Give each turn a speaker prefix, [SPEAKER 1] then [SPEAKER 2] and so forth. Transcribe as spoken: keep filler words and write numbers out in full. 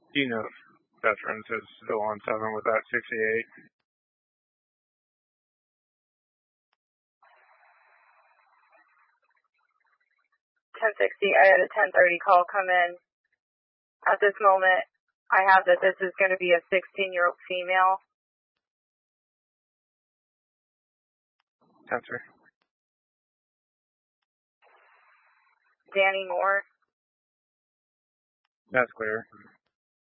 [SPEAKER 1] Do you know if Veterans is still on seven with that sixty-eight?
[SPEAKER 2] ten sixty, I had a ten thirty call come in. At this moment, I have that this is going to be a sixteen-year-old female.
[SPEAKER 1] ten three.
[SPEAKER 2] Danny Moore.
[SPEAKER 1] That's clear.